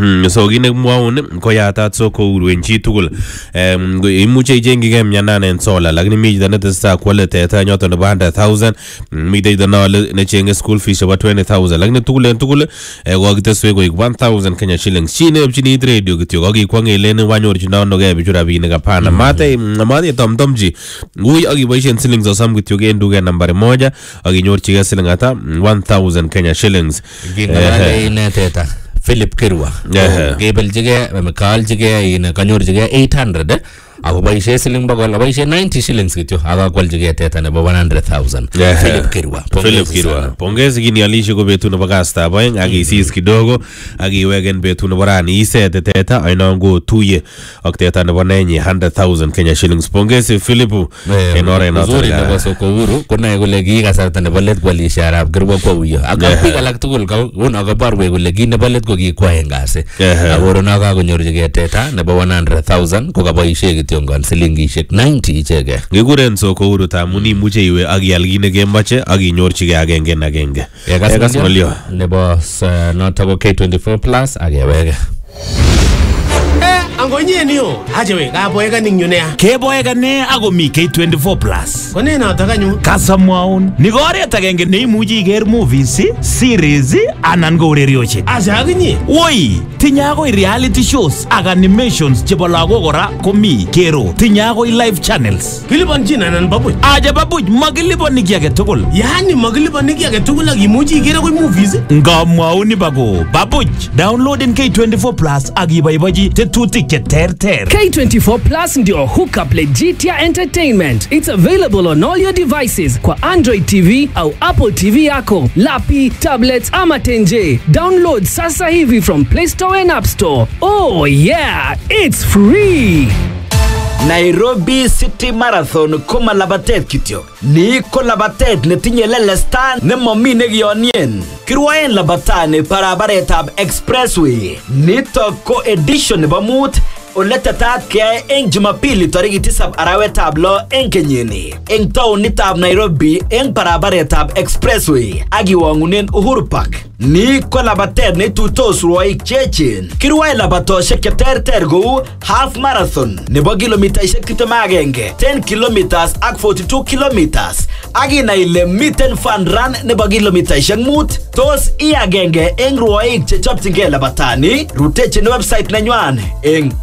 So kine mwaun ko yatat soko urwen chi tugul imuche ijengige mnyanan sola lakini mi jida netesta kwale teta nyoto ne 100,000 mi de na ne chenge school fees about 20,000 lakini tugul ko giteswe ko 1,000 Kenya shillings chine chini radio gityo ko gi kwangele ne wanyor china no ge bichura bi ne kapana mate tomtomji ngui agi boishen shillings osam gityo ge nduge nambari 1 agi nyorchige shilling ata 1,000 Kenya shillings ginga teta Philip Kirwa gebel jige mekal jige ina kanyor jige 800 ako baishe shilling bagol baishe 90 shillings kityo aga kwal jige teta ne 100,000 Philip Kirwa pongezi gini alishe ko betu na bagasta boyeng agi sis kidogo agi wegen betu na borani ise teta aina ngo tuye ak teta ne bonenye 100,000 Kenya shillings pongezi Philip enore na zuri na baso ko uru kuna gole gi kasarta ne balet kwali sharab Kirwa ko wiyo aga pigalak tugul ka un aga barwe gole gi ne balet ko gi kwa engase agoro na ga konyor jige teta ne 100,000 ko ga baishe tiongon silingishek 90 ichege ngiguren soko uru tamuni muche iwe agial gine gemache aginyorchige agenge na agenge gasmalio nebo notago K24 plus agewege angonye niyo hajewe kaboeka ningyunea keboeka ne ako mi K24 plus kone nataka nyu kasamwaun ni oret agenge neimuchi iker movies series anan ko urerioshek asaginye woi tinye akoi reality shows ak animations chebo lagok kora komi kero tinye akoi live channels kilipanchin anan babuch aja babuch makilipani ki age tugul yani makilipani ki age tugul ak imuchi iker akoi movies ngamwaun bako babuch downloaden K24 plus ak iboibochi tetutik terter. K24 Plus ndio hookup Legitia Entertainment. It's available on all your devices kwa Android TV au Apple TV yako, lapi, tablets ama tenje. Download sasa hivi from Play Store and App Store. Oh yeah, it's free. Nairobi City Marathon koma labatet kityo. Ni ko labatet netinye lelestan nemomi nekionien. Kirwaen labatani barabaretab Expressway. Nito ko edition nebo mut oletetat kyae eng Jumapili tariki 7 arawetab 6 eng kenyini. Eng taonitab Nairobi eng barabaretab Expressway akiwangunen Uhuru Park. Ni ko labatet neituitos rwoik chechen. Kirwae labatoshek cheterter kou half marathon nebo kilomitaishek 21, 10 kilometers ak 42 kilometers. Akinai ile miten fun run nebo kilomitaishek 5. Tos iagenge eng rwoik chechopchingei labatani rutechi website nenywan eng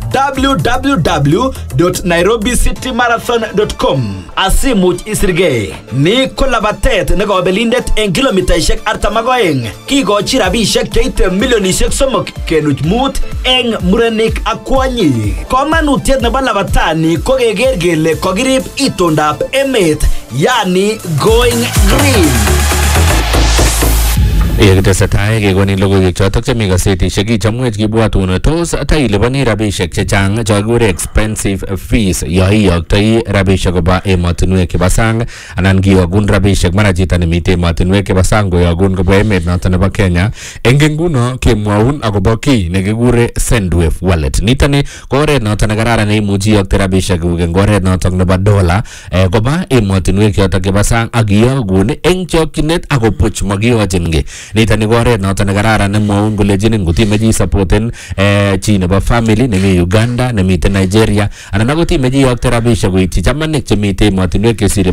www.nairobicitymarathon.com asimuch isirgei. Ni ko labatet nekobelindet eng kilomitaishek 42. Kikochi rabishek cheite milionishek 3.5 eng murenik ak kwonyik. Komanutiet nebo labatani ko keker kele kokirib itondab emet, yani going green. Yetesetai kekonin logoiwek chotok chemi gazetishek kichomwech kibwatun tos tailipani rabishek chechang chekikure expensive fees yo iyoktoi rabishek koba emotinwek chebo sang anan kiyogun rabishek mara chito nemite emotinwek chebo sang koyogun kobwa emet noto nebo Kenya. Eng nguno kemwaun akobo kiy nekikure Sendwave wallet. Nitoni ko oret noto nekararan neimuchi iyokte rabishek kuk eng oret noto nebo dola koba emotinwek chotok chebo sang ak iyogun eng chokchinet ako puch makiyochin ki. Nitani ko oret noto nekararan nemwaun kolejinin ngotimeche supporten chi nebo family nemi Uganda, nemite Nigeria anan akot imeche iyokte rabishek koityi chamanik chemite emotinwek chesire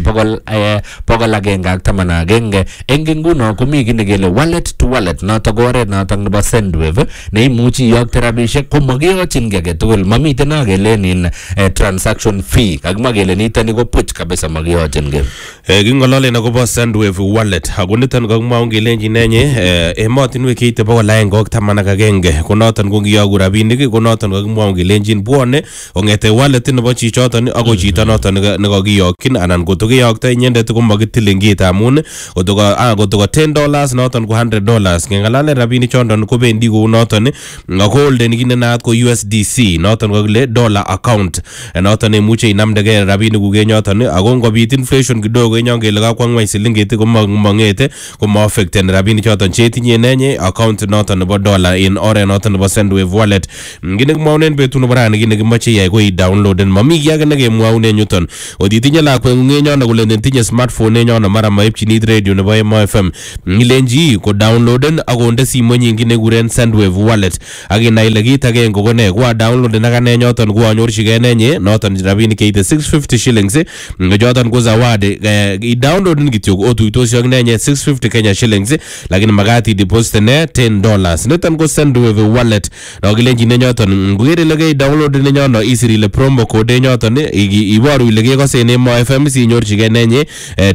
111. Eng nguno komi kiy nekele wallet to wallet noto ko oret noto nebo Sendwave neimuchi iyokte rabishek komakiyochin ki age tugul. Mamiten akelenin transaction fee kakimwa kele nitani ko puch kabisa makiyochin ki. Kingololen akobo Sendwave wallet ako niton kakimwaun kelenji nenye emotinwek cheite 111 ko noton ko ngiyogu rabinik ko noton kakimwaun kelenjin bwone ongete wallet nebo chichoton ako chito noton nekakiyokyin anan kotokiyokto inyendet ko makitilin kit amun kotoko $10 noton ko $100 ngengalalen rabinik chondon ko bendi kou noton ako holden kit nenaat ko USDC noton ko kile dollar account noton nemuche inamdege rabinik kuk enyoton ako ngobit inflation kidogo enyon kele kakwa ngweny silingit ko mangete ko ma affecten rabinik choton chetinye nenye account noton nebo dollar in oret noton nebo Sendwave wallet. Ngine kimwaunen betut nebo rani ngine kimache iyai ko i-downloaden mami kiy age nekemwaunen yuton. Otitinye lakweng'ung enyono kole tinye smartphone enyono mara maipchinit radio nebo Emo FM ngilenji ko downloaden akonde simoinyi ngine kuren Sendwave wallet akinai ile kit agenge kone kwa downloaden akane nyoton ko anyorchigei nenye noton rabinik keite 650 shillings joton ko zawadi i-downloaden kityo otuitosi ak nenye 650 Kenya shillings lakini magat i-deposit ne $10 niton ko Sendwave wallet nakilenji nenyoton ngukere ile ke-download nenyono isir ile promo code nyoton iboru ile kekosen Emo FM sinyorchigei nenye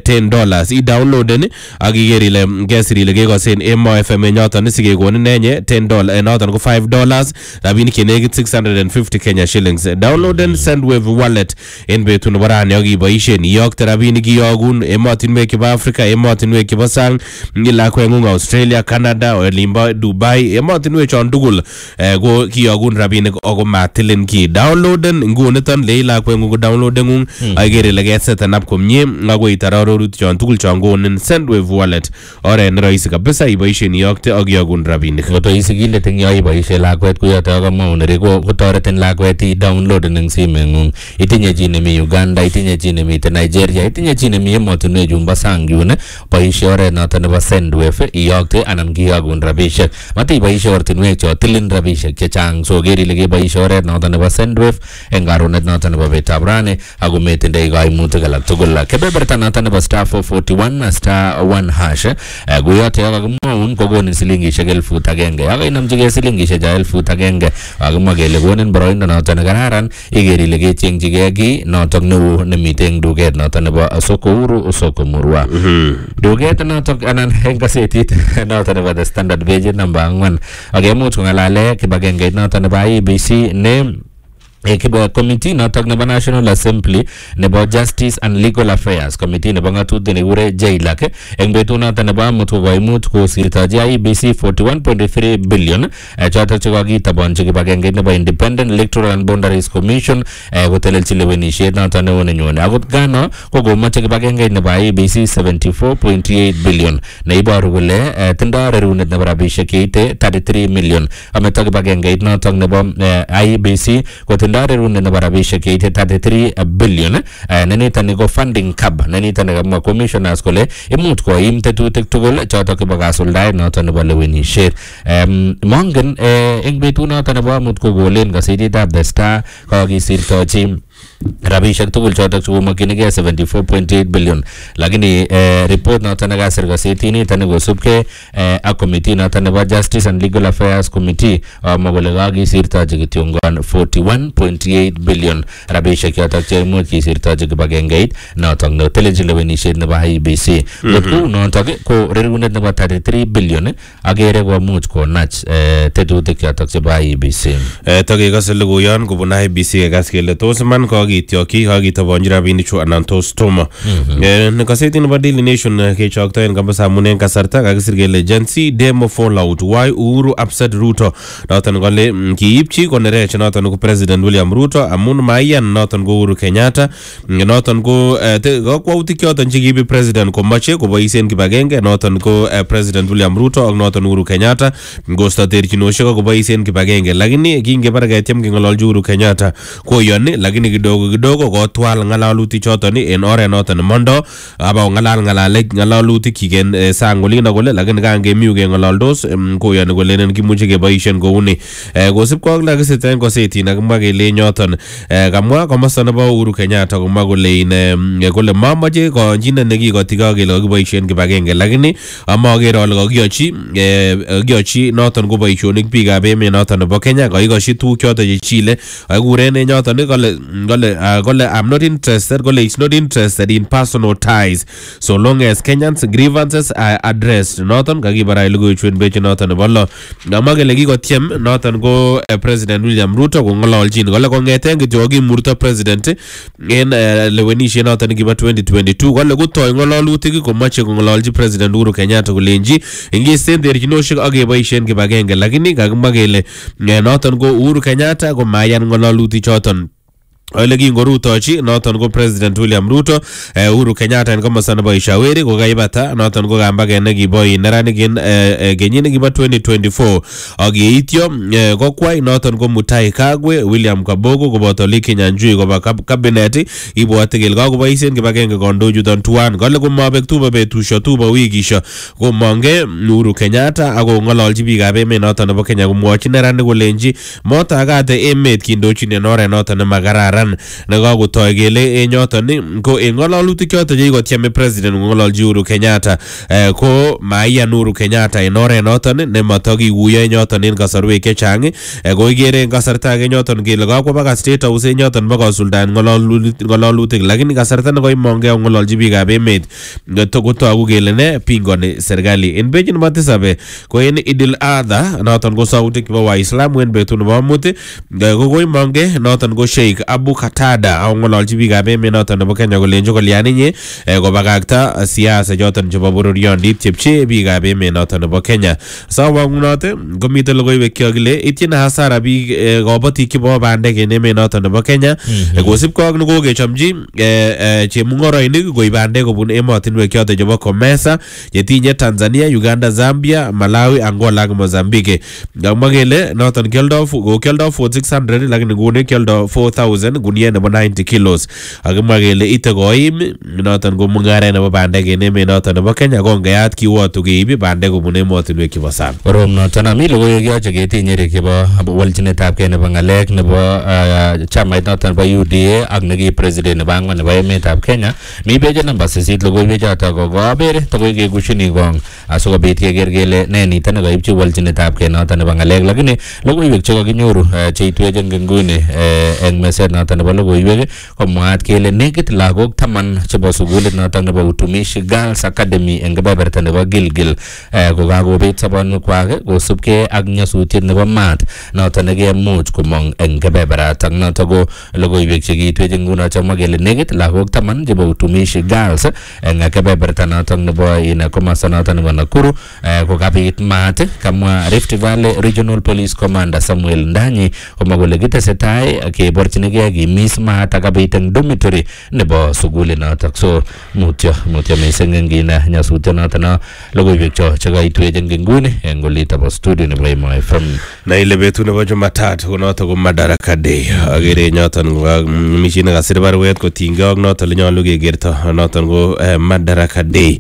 $10 i-downloaden ak iker ile kesir ile kekosen Emo FM nyoton sikekonin nenye $10 noton ko $5 rabinik chenekit 650 Kenya shillings. Downloaden Sendwave wallet en betut nebo rani ak iboisien iyokte rabinik iyogun emotinwek chebo Afrika, emotinwek chebo sang, lakweng'ung Australia, Canada, olimbo Dubai, emotinwek chon tugul ko kiyogun rabinik ako matilin ki. Downloaden nguniton le lakweng'ung ko downloadeng'ung ak iker ile keseten up komie ako itar arorutik chon tugul chon konin Sendwave wallet oret ne rahisi kabisa iboisien iyokte ak iyogun rabinik. Koto isigilet eng yo iboisien lakwet kuyoto akamwaunere kotoretin lakwet i-downloaden eng simeng'ung. Itinye chi nemi Uganda, itinye chi nemite Nigeria, itinye chi nemi emotinwek chumbo sang yun boisie oret noton nebo Sendwave iyokte anan kiyogun rabisiek. Matiboisie ortinwek cho tilin rabisiek chechang. So ker ile keboisie oret noton nebo Sendwave eng karonet noton nebo betab rani ako metindoi kaimutik alak tugul. Kebeberta noton nebo *441 *1# kuyoto kakimwaun kokonin silingishek 1,000 akainamchigei silingishek 1,000 akimwa kele konin boroindo noton nekararan iker ile kechengjigei ki noton neu nemite eng duket noton nebo Soko Huru Soko Murwa. Duket noton anan eng kasetit noton nebo The Standard page number 4 akemuch kong'alale kibagengeit noton nebo IEBC ne committee notok nebo National Assembly nebo Justice and Legal Affairs committee nebo ng'atutik nekure JLAC eng betut noton nebo amut kokoimut kosirtochi IEBC 41.3 billion chotok chekakitabanchi kibagengeit nebo Independent Electoral and Boundaries Commission kotelelchi lewenisiet noton neo nenyone. Akot Ghana kokomoche kibagengeit nebo IEBC 74.8 billion neiboru kole tindoi rerunet nebo rabisiek cheite 33 million. Ameto kibagengeit notok nebo IEBC rerunet nebo rabisiek cheite 33 billion nenitoni ko funding cap nenitoni kamwa commissioners kole imuch koim tetutik tugul chotok chebo kasuldaet noton nebo lewenisiet. Mongen eng betut noton nebo amut kokolen gasetitab The Star kakisirtochi rabisiek tugul chotok chekomakchinigei 74.8 billion lakini report noton nekasir gazetit nitoni kosubkei ak committee noton nebo Justice and Legal Affairs committee amwa kole kakisirtochi kityongon 41.8 billion rabisiek chotok cheimuch kisirtochi kibagengeit notok netelelchi lewenisiet nebo IEBC. Kou notok ko rerunet nebo 33 billion akere komuch konach tetutik chotok chebo IEBC. Takekase logoyon kobun IEBC kekas kele tos iman kakityoki kakitabanchi rabinichu anan tos tomo. Kaseti nebo Daily Nation kechoktoen kabisa amun en kasarta kakisir kele Gen Z demo fallout why Uhuru upset Ruto noton kole kiipchi konerech noton ko President William Ruto amun maiyan noton ko Uhuru Kenyatta noton ko kakwautik choton chekiibi president komache koboisien kibagenge noton ko President William Ruto ak noton Uhuru Kenyatta ngosto terchinosiek ak koboisien kibagenge lakini kingebara ketyem keng'ololji Uhuru Kenyatta koyoni lakini kidogo kotwal ng'alalutik choton en oret noton mondo aba ng'alalutik kigen sang olino kole lakini kangemiu keng'ololdos koyoni kolenen kimuche keboisien kouni kosibko ak lakisiten kosetin akimwa kele nyoton kamwa komosta nebo Uhuru Kenyatta komwa kole mamache konjinet nekikotika kele kakiboisien kibagenge lakini amaker ale kakiyochi noton ko boisionik biikab emet noton nebo Kenya kakikoshi tuguk choton chechile akuren nyoton kole I'm not interested kole it's not interested in personal ties so long as Kenyans grievances are addressed noton kakibara ilugoichwen beche noton nebo lo amwa kele kikotyem noton ko President William Ruto kong'ololjin kole kong'eten kityo kimurto president en lewenisiet noton kibo 2022 kole kotoi ng'ololutik komache kong'ololji President Uhuru Kenyatta kolenji ingisten terchinosiek ak keboisien kibagenge lakini kakimwa kele noton ko Uhuru Kenyatta ko mayan ng'ololutik choton ole kingorutochi noton ko President William Ruto Uhuru Kenyatta en komosta nebo Ishaweri kokaibata noton ko kambaget nekibo neranik en kenyit nekibo 2024 ak yeityo kokwai noton ko Mutai Kagwe William Kabogo koboto Lee Kinyanjui koba cabinet ibwate kele kakoboisien kibagenge kondochuton tuan kale komabek tubo betusho tubo wikisho komonge Uhuru Kenyatta ako ngololji biikab emet noton nebo Kenya komwochi neranik kolenji motakate emet kindochi en oret noton nemakararan nekakotoi kele enyoton ko en ngololutik choton chekikotieme president ngololji Uhuru Kenyatta ko maiyan Uhuru Kenyatta en oret noton nematokikuyo enyoton en kasarwek chechang ko ikere en kasarta age nyoton kele kakwo baka State House enyoton bokosuldaen ngololutik lakini kasarta nekoimongei ngololji biikab emet kotoku kele ne pingoni serikali en page nebo 7 ko en Idil Adha noton ko sautik chebo Waislamu en betut nebo amut ko koimongei noton ko Sheikh Abu Katada ngololji biikab emet noton nebo Kenya kolenjo kolyan inye kobakakta siasa choton chebo bororiondit chepche biikab emet noton nebo Kenya sawangunote komiten logoiwek kile ityene hasara biik kobotik chebo bandek en emet noton nebo Kenya kosipkei ak nekokechomji chemung'oroinik koib bandek kobun emotinwek choton chebo Comesa chetinye Tanzania, Uganda, Zambia, Malawi, Angola ak Mozambique. Kamwa kele noton kioldo 4600 lakini nguni kioldo 4000 guniet nebo 90 kilos. Akimwa kele ite koim noton ko mung'aret nebo bandek en emet noton nebo Kenya kongeyat kiwotu keibi bandek kobun emotinwek chebo sang. Korom noton ami logoiwek yoche ketinye chebo walchinetabgei nebo ng'alek nebo chamait noton bo UDA ak neki president nebo angwan nebo emetab Kenya. Mi page namba 8 logoiwek choton kokobere tokoi kekushini kong asikobit keker kele ne nito nekaibchi walchinetabgei noton nebo ng'alek lakini logoiwek chekakinyoru cheitwech en nguni en meset noton nebo logoiwek komwaat kele nekit lagok 10 chebo sukulit noton nebo Utumishi Girls Academy en kebeberta nebo Gilgil kokakobet sobonwekwak kosubkei ak nyasutiet nebo maat noton nekemuch komong en kebeberatak noton ko logoiwek chekiitwech nguno chomwa kele nekit lagok 10 chebo Utumishi Girls en kebeberta noton nebo komosta noton nebo Nakuru kokabit maat kamwa Rift Valley Regional Police Commander Samuel Ndanyi komwa kole kitesetai keborchinigei kimis maat akabit en dormitory nebo sukulit notok so mutyo mising en kina nyasutiet noton logoiwek chekaitwech en nguni en olitabo studio nebo Emo FM na ile betut nebo Jumatatu ko noton ko Madaraka Day agere nyoton michi nekasir barwet kotinygei ak noton lenyolu kekerto noton ko Madaraka Day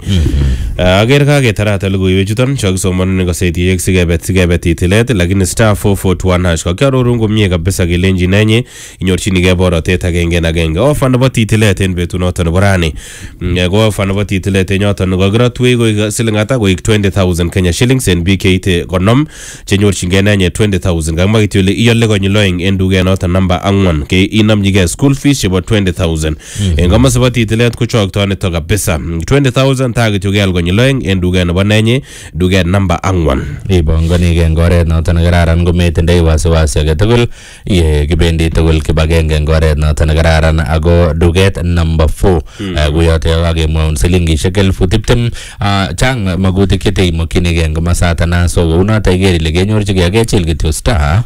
agere kaketarata logoiwek chuton chokisomoni gazetishek sikebet itilet lakini star 441 kakiarorun komie kabisa kelenji nenye inyorchinigei borotet agenge ofa nebo titilet en betut noton nebo rani ko ofa nebo titilet nyoton kakirotwech koik siling ata koik 20000 Kenya shillings en biik cheite konom chenyorchingei nenye 20000 kamwa kityo ile iyole konyil oeng en duket noton namba 4 ke inomjigei school fees chebo 20000 en komosta nebo titilet kochokto nito kabisa 20000 takityo keal konyil oeng en duket nebo nenye duket namba 4 ibongonigei en oret noton nekararan kometindoi wasiwasi age tugul ye kibendi tugul kibagenge en oret noton nekararan ako duket namba 4 koyote kakemwaun silingishek 20,000 chang magutik cheteimokyinigei en komosata so kounoto iker ile kenyorchigei kechil kityo star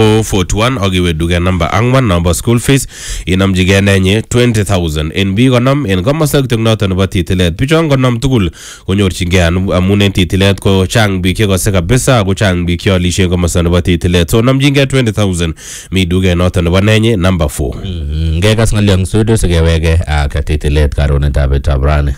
441 akiwe duket namba 4 namba school fees inamjigei nenye 20000 en biik konom en komosta kityo noton nebo titilet bichon konom tugul konyorchingei amun en titilet ko chang biik chekose kabisa ako chang biik cheolishe en komosta nebo titilet so namjingei 20000 mi duket noton nebo nenye namba 4 ngekas ng'olyong studio sikeweke ak titilet karonetab betab rani.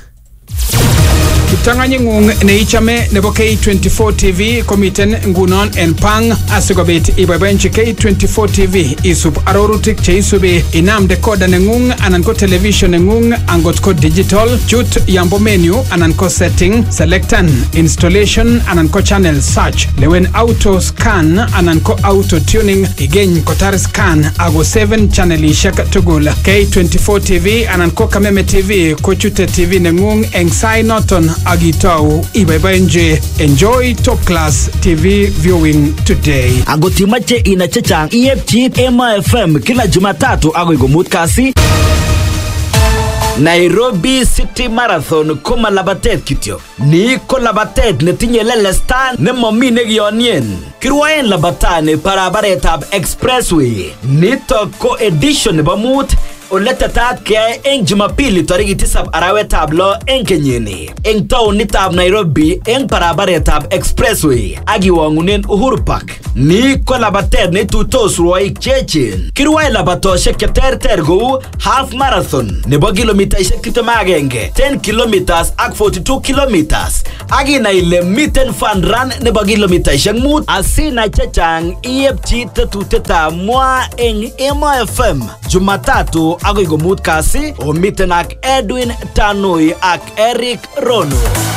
Kiptanganying'ung neichame nebo K24 TV komiten ngunon en pang asikobit iboiboenchi K24 TV isub arorutik cheisubi inam decoder neng'ung anan ko television neng'ung angot ko digital chut yambo menu anan ko setting selectan installation anan ko channel search lewen auto scan anan ko auto tuning igeny kotar scan ago 7 channelishek tugul K24 TV anan ko Kameme TV ko chute TV neng'ung eng sai noton agitau iboiboenchi enjoy top class TV viewing today. Angot imache ina chechang iepchi Emo FM kila Jumatatu agoi komut kasi. Nairobi City Marathon ko malabatet kityo. Ni ko labatet netinye lelestan nemomi nekionien. Kirwaen labatani barabaretab Expressway. Nitok ko edition nebo mut oletetat keyai eng Jumapili tariki 7 arawetab 6 eng kenyini. Eng taonitab Nairobi eng barabaretab Expressway akiwangunen Uhuru Park. Ni ko labatet netuitos rwoik cheechen. Kirwae labatoshek cheterter kou half marathon nebo kilomitaishek 21, 10 kilometers ak 42 kilometers. Akina ile miten fun run nebo kilomitaishek 5. Asina chechang iepchi tetutetab mwa eng Emo FM Jumatatu agoi komut kasi omiten ak Edwin Tanui ak Eric Rono.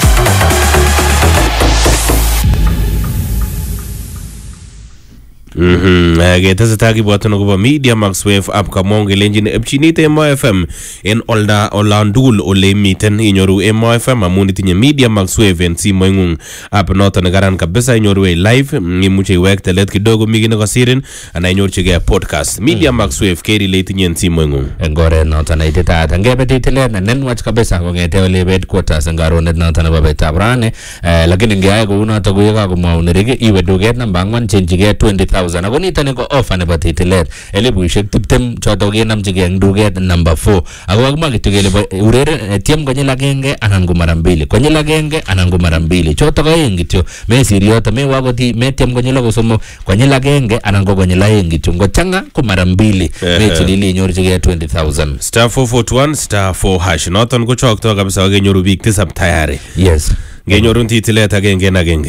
Tesetai kibwotun akobo Media Max Wave app kamwa kelenjin epchinit Emo FM en olan tugul ole miten inyoru Emo FM amun itinye Media Max Wave en simoingung. App noton nekaran kabisa inyoru live, imuche iwekte let kidogo mi nekasirin ana inyorchigei podcast. Media Max Wave kerile itinye en simoingung. En oret noton neititaat ngebe titilet nenwach kabisa kong'ete ole headquarters en karonet noton nebo betab rani, lakini ngeyai kou noton ko yekakomwaun Rick iwe duket namba 4 chenjigei 20,000 ako nitoni ko offer nebo titilet 20,000 choto kenamchigei eng duket number 4 ako kakimwa kityo kele ureren tiem konyil agenge anan ko mara mbili, konyil agenge anan ko mara mbili, choto aeng kityo, mesir yoto mewa koti metiem konyil ako somok, konyil agenge anan ko konyil aeng kityo, ngochanga ko mara mbili mechilili inyorchigei 20,000 star 441 star 4 hash noton ko chokto kabisa kenyoru biik 7 tayari. Yes, ngenyorun titilet agenge en agenge.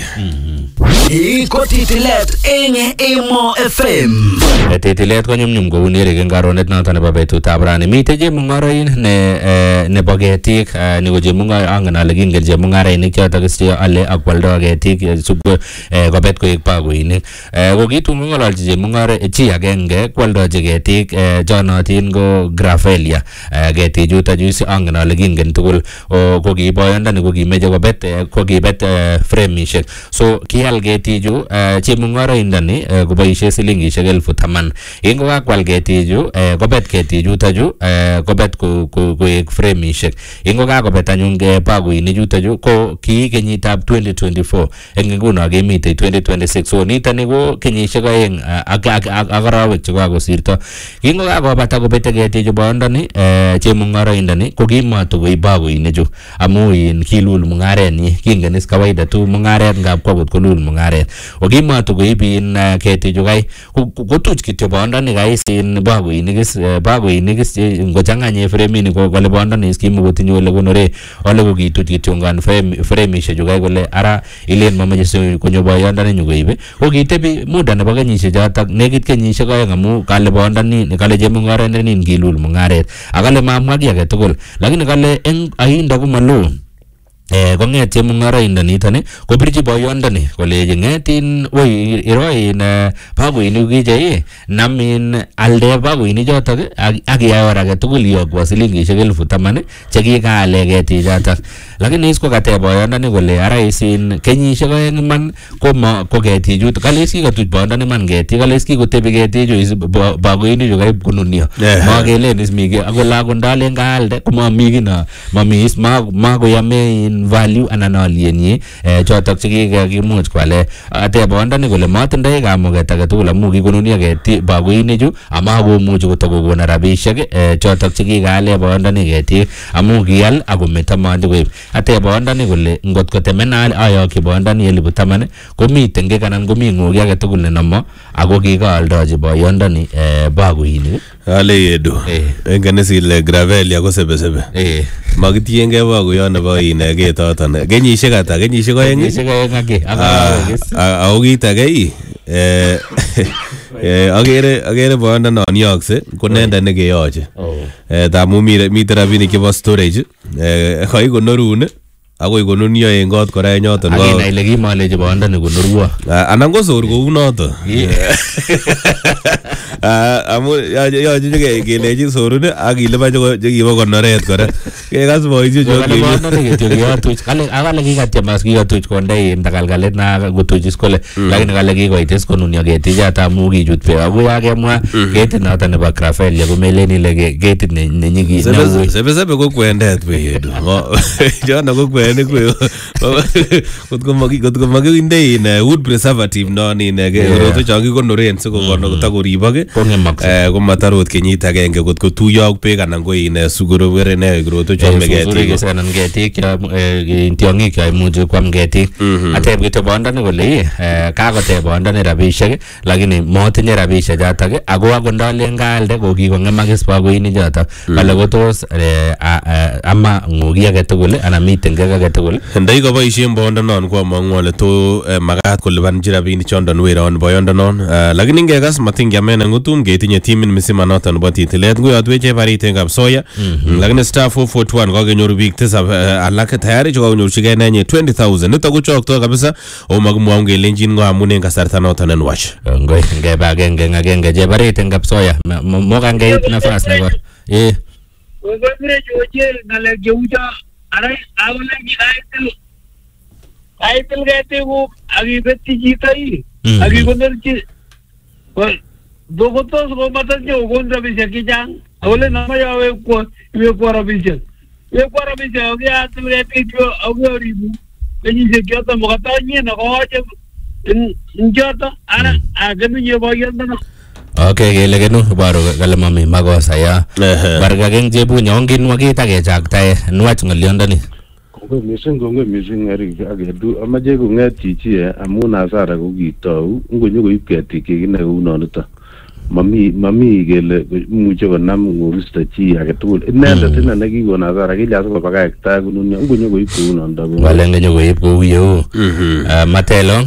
Iko titilet eng Emo FM. Titilet ko nyumnyum kou Rick eng karonet noton nebo betutab rani. Mitei chemung'oroin nebo ketik, ni ko chemung'oroin angen ale kingen chemung'arainik chotok che ale ak kwaldo ketik kobet koek bagoinik. Ko kitun kong'ololchi chemung'oroin chi agenge kwaldochi ketik chonotin ko Gravelia. Ketichuto chu angen ale kingen tugul, ko kiboyondoni ko kimeche kobet ko kibet framishek, so kial ketichu chemung'oroindoni koboishe silingishek 10,000. Ingo kakwal ketichu kobet ketichuto chu kobet koek framishek. Ingo kakobet anyun bagoinik chuto chu ko ki kenyitab 2024 eng nguno kemite 2026, so nitoni ko kenyishek aeng ak arawek chekakosirto. Ingo kakobata kobete ketichu boyondoni chemung'oroindoni ko kimatokoi bagoinichu amu kilul mung'arenyi, kingen is kawaida tu mung'aret ngap kwa kolul mung'aret. Okimatokoi bin ketichu kai kotuch kityo boyondoni kai sin bagoinik is ngochanganye fremini ko kole boyondoni is kimukotinye ole konore ole ko kituch kityo ngan fremishek chu kai kole ara ilen mamache konyo boyondoni nyokoibe. Ko kitebi muda nebo kenyishek chotok nekit kenyishek aeng amu kale boyondoni kale chemung'arendeni kilul mung'aret akale mamwa ki age tugul, lakini kale eng ainda komaloo kong'et chemung'oroindonitoni kopirchi boyondoni koleji ng'etin woi iroin bagoinik kichei namin alde bagoinik chotok ak iyai or age tugul iyokwo silingishek 10,000 chekikaale ketichotok. Lakini is kokateb boyondoni kole ara isin kenyishek aeng iman ko ketichuto kale is kikotuch boyondoni iman ketik, kale is kikotebi ketichu bagoinichu kaib konunio, makelen is miki akole akondalen kaalde komami kino mami is makoyame value anan alienyi chotok chekimuch kwale. Ateb boyondoni kole matindoi kamuget age tugul amu kikonunio keti bagoinichu amakomuchi kotokokon rabishek chotok chekikaale boyondoni ketik amu kial akometo mandi koib. Ateb boyondoni kole ngot kotemena ayokyi boyondoni 10,000 komiten kik anan komi ng'oki age tugul nenomo ako kikaaldochi boyondoni bagoinik. Ale yedu engen isile Gravelia ko sebesebe makitiengei bagoyon nebo ketoton kenyishek ata, kenyishek aeng ako kit age agere boyondonon yokse ko nenda nekeyoche tamu mite rabinik chebo storage kaikonorun akoi konunio en kot kora nyoton akina ile kimalechi boyondoni konorwo anan ko sor kou noto Amu yache kelechi sorun ak ilipan chekibo konoret kora. Kekas boisio cho akale kikatyemas kikatuch konde in takalkalit na kutuchis kole lakini kale kikoitis konunyo ketijat amu kichut beek ako yakemwa ketit noto nebo Grafelia komelen ile ketit nenyigis Sebe ko kwendet beyedu. Jono ko kwenik we. Kotko makinde in wood preservative non in roto changi konoren siko kono kotakoribok ko matarot kenyit agenge kotko tuyo ak beek anan ko in suguro were ne roto chome ketik. Anan ketik tiong'ik imuche kwam ketik. Ateb kitebondoni kole kakotebondoni rabisiek lakini motinye rabisiek chotok ako akondolen kaalde ko kikong'emakis bakoinik chotok kale kotos ama ng'uki age tugul anan miten kek age tugul. Ndai koboisien bondonon ko among'u ale to makat kolipanji rabinik chondon weron boyondonon lakini ngekas matingiamen ng'utum ketinye timin misima noton nebo titilet nguyotwech chebarit en Kapsoya lakini star 441 kokenyoru biik tisab alak tayari chekokonyorchigei nenye 20,000 nito kochokto kabisa o makimwaun kelenjin ng'o amun en kasarta noton nenwach. Ngoi ngebe agenge chebarit en Kapsoya mokan keip nafas nebo Ogomre joje ngale jeuja arai awle ki aitil gete ko agi betti jitai agi konderchi dogotos ko mata jo gonda bisha kijang awle nama yawe ko rabisha ogi atil gete ko ogi ribu ni se kyota mogata ni na ko njota ara aganu ye boyanda. Okay, kele kenu baru kale mami makosa ya. Barga geng jebu nyongin wakita ke chaktae nuach ngoliondoni. Kongoi missing Eric agedu amaje ko nget chichi amun asara ko kitou ngonyo ko ipketik kine unonito. Mami kele muche konam ngoristo chi age tugul. Inendet ine nekikon asara kilya siko bakakta kununyo ngonyo ko ip unondo. Wale ngonyo ko ip ko uyo. Matelo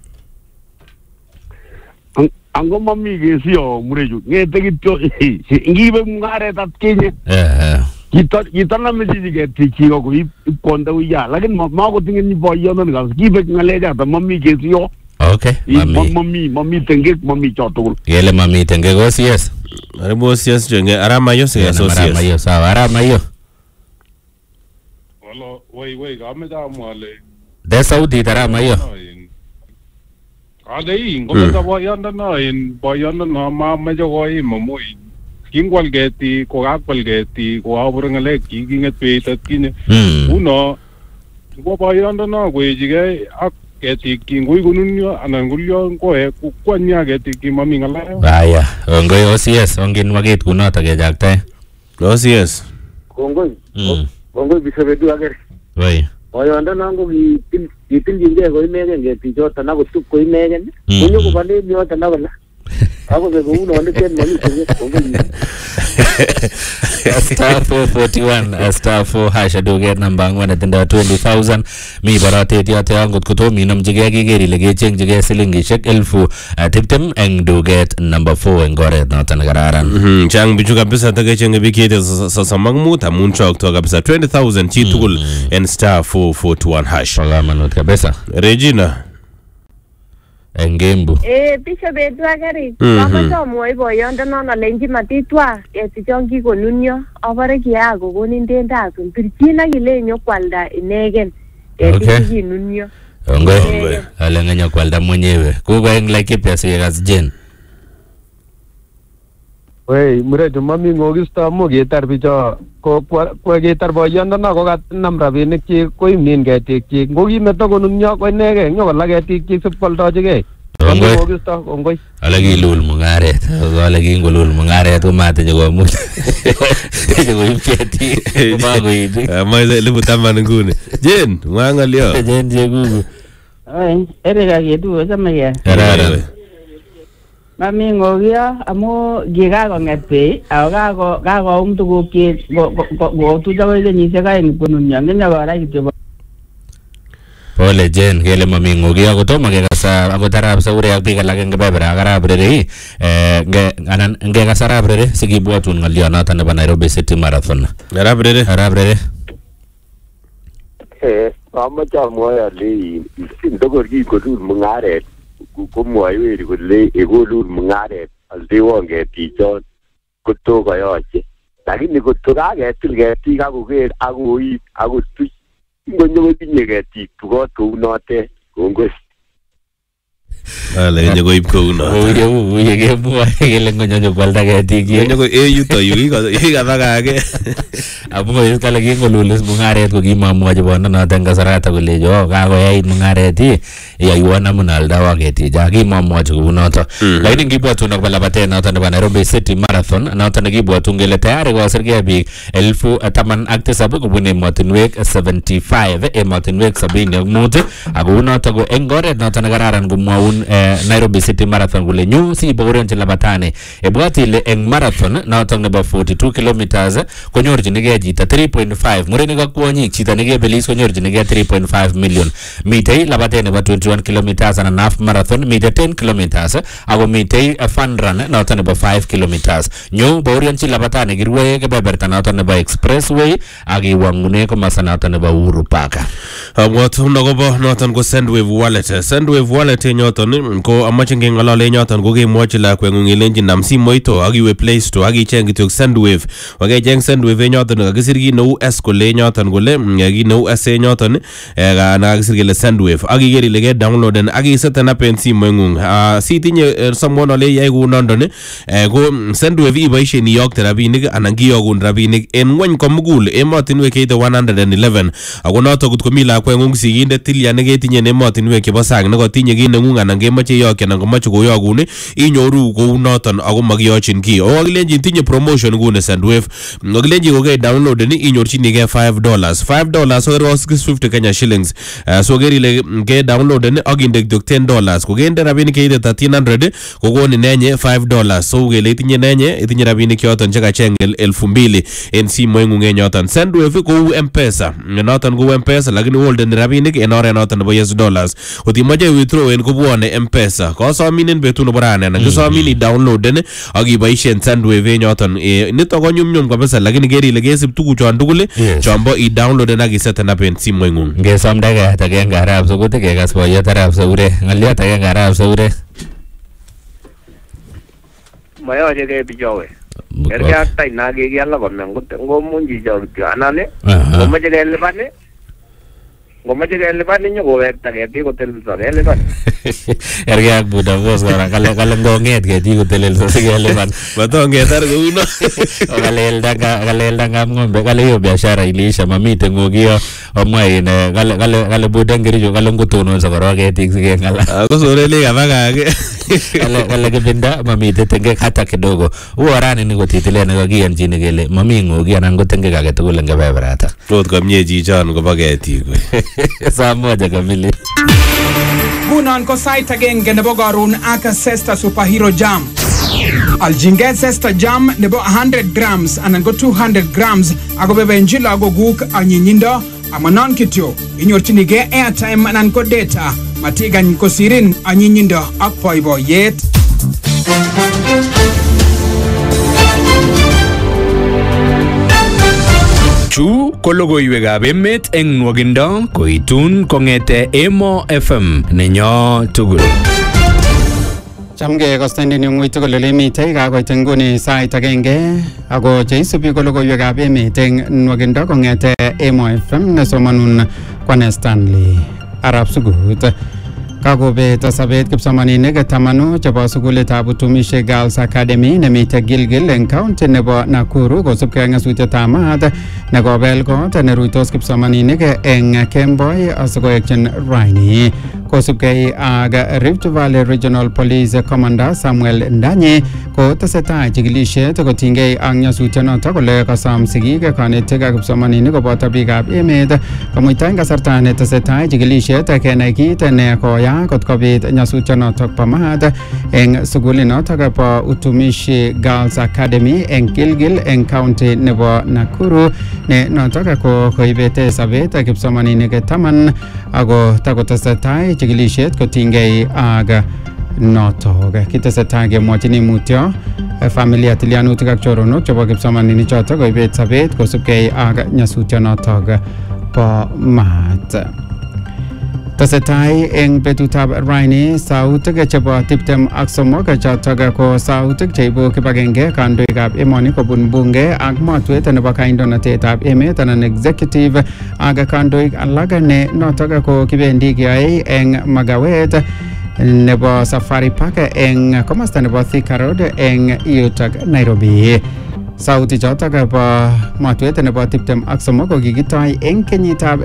Ango mami kesio mureju ngete kityo ngibe mungaret atkinye kitana mechi ketiki ko iponda uya lakini makotinge ni boyono ni gas kibe ngaleja ta mami kesio. Okay, mami tenge mami chotugul yele mami tenge go yes Arimo yes jenge arama yo se so yes arama yo sawa arama yo wala wai game da mwale de saudi arama yo Adai ngometa boyanda na ma jogoi mamoi kingwal geti ko akwal geti ko aburngale kinget peitat kine uno ko boyanda na ko jige ak geti kingoi gununyo anan gulyo ko kwanya geti kimami ngala aya ngoi OCS ongin waget kunota ke jakte OCS kongoi bisabedu ager wai boyanda nango itil jinge ko imegen geti jota na ko tup ko imegen kunyo ko bale nyota na bala ako ke uno ne ken mami star 441 star 4 hasha do get number 1 at 20,000 mi baratet yote angot kotomi namjige kigeri lege chengjige silingishek 10,000 eng do get number 4 eng goret noton kararan chang bichu kabisa takechenge bikete sosamang mut amun chokto kabisa 20,000 chi tugul en star 441 hash pagamanot kabisa Regina Engembu. Bisho betu agari. Mama to moi boyondo nono lenji matitwa kesichongi konunyo abare kiago gonin denda kun pirchina gile nyo kwalda inegen kesichi nunyo. Ngwe alenga nyo kwalda mwenyewe. Kuko eng like pesa yegas jen. Wey murejo mami ngogista mo getar bicho ko getar boyondo na ko nam rabinik chi ko imnin ketik chi ngogi meto konunyo ko nege nyo la ketik chi sip kwaldojige ngogista ngoi alagi lul mungaret alagi ngolul mungaret ko matinye ko mut ko ipketi ma ko idi ma libu taman ngune jen wangalio jen jegugu ai erega gedu sama ya Mami ngogia amo giga ko ngete ako kako tuguk ki go tu jago ile ni se kain kununyo ngenya bara kityo Pole jen kele mami ngogia ko to magekasa ako tarab sa ure ak biik alak eng bebera karabrere anan nge kasarabrere sigibwatun ngolionoto nebo Nairobi City Marathon karabrere amache amwoe ale ndogor ki kolul mungaret ko mwaiweri kole ekolul mungaret aldewon ketichon koto koyoche lakini koto kaketil ketik akoker akoit akotuch ngonyo kotinye ketik tukot kou notet kongoi. Ale nyo koib kou no. Uye kemwa kele ngonyo kwalda ketik ye. Nyo ko yuto yu kikabakake. Amu ko kale kingolulis mungaret ko kimamwochi bondo noton kasarata kolejo kakoyait mungaret yaiwon amun aldawa ketik ja kimamwochi kou noto. Lakini ngibwatun akobo labatet noton nebo Nairobi City Marathon noton nekibwatun kele tayari kosirgei biik 1017 kobun emotinwek 75 emotinwek 75 ako noto ko eng oret noton nekararan komwaun Nairobi City Marathon kule nyu si bogorenchi labatani ebwati ile eng marathon noton nebo 42 kilometers konyorchinigei chito 3.5 murenik ak kwonyik chito nekebelis konyorchinigei 3.5 million mitei labatet nebo 21 kilometers anan half marathon mitei 10 kilometers ako mitei fun run noton nebo 5 kilometers nyu bogorenchi labatani kirwe kebeberta noton nebo expressway ak iwangune komasa noton nebo Uhuru Park. Abwatun akobo noton ko Sendwave wallet nyoton ko amache ngeng'alale nyoton ko kemwochi lakweng'ung ilenji nam simoito ak iwe Play Store ak icheng kityo Sendwave. Wakecheng Sendwave nyoton kakisir kit neu S kole nyoton kole kit neu S nyoton kakisir kele Sendwave ak iker ile ke downloaden ak iseten up en simoing'ung. Sitinye someone ole yai kou nondon ko Sendwave iboisien iyokte rabinik anan kiyokun rabinik en ng'weny komugul emotinwek cheite 111 ako noto kotko mi lakweng'ung sigindet tilya neketinye en emotinwek chebo sang nekotinye kit neng'ung anan kemoche iyokyi anan komoche koyokun inyoru kou noton ako makiyochin ki. O kakilenjin tinye promotion nguni Sendwave. Kakilenjin ko downloaden inyorchinigei $5. $5 so ko 650 Kenya shillings. So ker ile ke downloaden ak inde kityo $10. Ko kende rabinik cheite 1300 kokonin nenye $5. So kele itinye nenye itinye rabinik choton chekacheng 2000 en simoing'ung enyoton. Sendwave kou M-Pesa. Noton kou M-Pesa lakini holden rabinik en oret noton nebo $. Kotimache withdraw en kubwone M-Pesa. Kosominen betut nebo rani anan kisomin downloaden ak iboisien Sendwave nyoton. Nito ko nyumnyum kabisa lakini ker ile kesib tuguchon tugul chombo i-downloaden ak iseten up en simoing'ung. Ngesom daget agenge arap sokut kekas boyot arap Saure. Ng'oliot agenge arap Saure. Mayoche kebichowe. Kerke ak taina kekiala komen ngomunji chok kityo anan ngomoche kelipan ngomoche kelipan nyokowekta ketik kotelelso kelipan. Kerke ak Buda Boss kora kale ngong'et ketik kotelelso sikelipan. Matongetar kouno. Kalelda ngap ng'ombe kale hiyo biashara iliisha mamite ng'okio omwain kale Buda ngiricho kale ngotononso korok ketik sikeng'ala. Kosorele kabakake. Kale kibinda mamite tengek hata kidogo. Uorani ni kotitile nekakiyanchini kele mami ng'oki anan ko tengek age tugul eng kebeberata. Tot komie chichon kobo ketik. Saa moja kamili. Ngunon ko sait agenge nebo karon ak Zesta Superhero Jam. Aljinget Zesta Jam nebo 100 grams anan ko 200 grams ako bebenji lagokuk anyinyindo amanon kityo inyorchinigei airtime anan ko data matigany kosirin anyinyindo ak boiboiyet. Chu ko logoiwekab emet eng nwogindo koitun kong'ete Emo FM nenyo tugul. Chamgei kostendet ng'ui tugul ole mitei kakoit nguni sait agenge ako cheisubi ko logoiwekab emet eng nwogindo kong'ete Emo FM nesomanun Kwane Stanley Arap Sugut. Kakobet sobet kipsomaninik 10 chebo sukulitab utumishi Girls Academy nemite Gilgil eng county nebo Nakuru kosubkei ak nyasutietab maat nekobel kot neruitos kipsomaninik eng Kemboi asikoekyin raini. Kosubkei ak Rift Valley Regional Police Commander Samuel Ndanyi ko tesetai chikilisiet kotinygei ak nyasutionoto kole kosom sigik, kanetik ak kipsomaninik koboto biikab emet komuita eng kasarta netesetai chikilisiet kenai kit ne koya kot kobit nyasutionotok bo maat eng sukulinotok bo Utumishi Girls Academy eng Gilgil eng county nebo Nakuru ne notok ko koibete sobet kipsomaninik 10 ako takotesetai chikilisiet kotinygei ak notok. Kitesetai kemwochini mutyo familia tilianutik ak choronok chebo kipsomaninik chotok koibet sobet kosubkei ak nyasutionotok bo maat. Tesetai eng betutab raini sautik chebo tiptem ak somok chotok ko sautik cheibu kibagenge kandoikab emoni kobun bunge ak matwet nebo kandoinatetab emet anan executive ak kandoik alak ne notok ko kibendi kiyai eng magawet nebo Safari Park eng komasta nebo Thika Road eng yutok Nairobi. Sauti chotok bo matwet nebo tiptem ak somok ko kikitoi eng kenyitab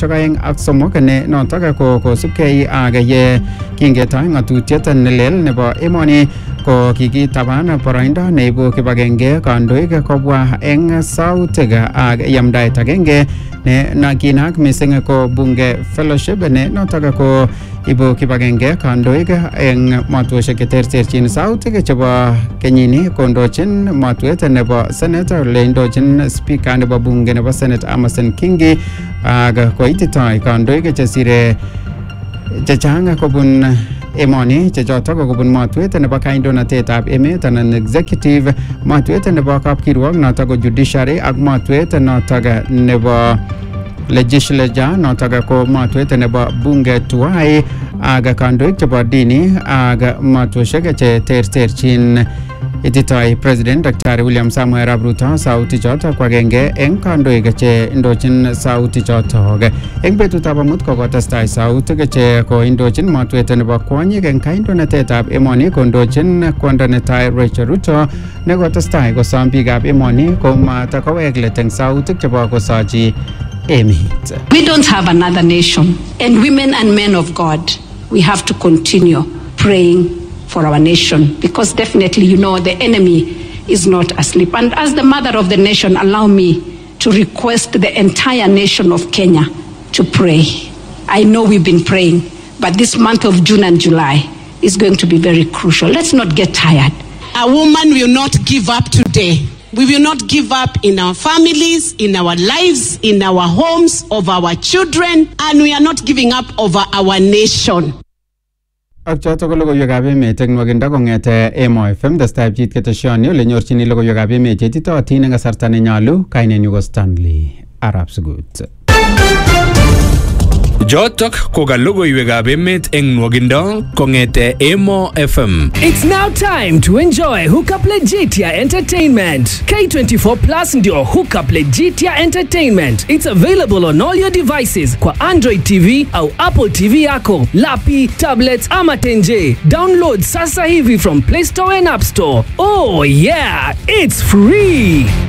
2003 ne notok ko kosubkei ak ye kingetoi ngatutiet nelel nebo emoni ko kikitaban boroindo neibu kibagenge kandoik kobwa eng sautik ak yamdaet agenge ne nakinak mising ko bunge fellowship ne notok ko ibu kibagenge kandoik eng matwoshek cheterterchin. Sautik chebo kenyini kondochin matwet nebo Senate leindochin speaker nebo bunge nebo Senate Amason Kingi ak koititoi kandoik chesire chechang kobun emoni chechotok kobun matwet nebo kandoinatetab emet anan executive, matwet nebo kapkirwok notok ko judiciary ak matwet notok nebo legislature notok ko matwet nebo bunge tuwai ak kandoik chebo dini ak matwoshek cheterterchin. Ititoi President Dr. William Samoei Arap Ruto sauti chotok ko agenge eng kandoik che indochin sauti chotok. Eng betutab amut ko kotestai sautik che ko indochin matwet nebo kwonyik eng kandoinatetab emoni kondochin kwondo netai Rachel Ruto ne kotestai kosom biikab emoni ko matakowek let eng sautik chebo kosochi emet. We don't have another nation, and women and men of God, we have to continue praying for our nation, because definitely, you know, the enemy is not asleep. And as the mother of the nation, allow me to request the entire nation of Kenya to pray. I know we've been praying, but this month of June and July is going to be very crucial. Let's not get tired. A woman will not give up today. We will not give up in our families, in our lives, in our homes, of our children, and we are not giving up over our nation. Ak chotok ko logoiwekab emet eng nwakindo kong'ete Emo FM testai pchit keteshoni ole nyorchini logoiwekab emet chetitotin eng kasarta nenyolu. Kainenyu ko Stanley Arap Sugut. Jotok ko ka logoiwekab emet eng nwakindo kong'ete Emo FM. It's now time to enjoy Hookup Legitia Entertainment. K24 Plus ndio Hookup Legitia Entertainment. It's available on all your devices kwa Android TV au Apple TV yako, lapi, tablets ama tenje. Download sasa hivi from Play Store and App Store. Oh yeah, it's free.